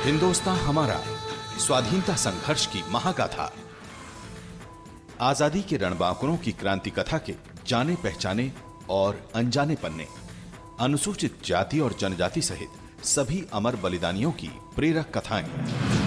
हिंदुस्तान हमारा, स्वाधीनता संघर्ष की महागाथा। आजादी के रणबांकुरों की क्रांति कथा के जाने पहचाने और अनजाने पन्ने, अनुसूचित जाति और जनजाति सहित सभी अमर बलिदानियों की प्रेरक कथाएं।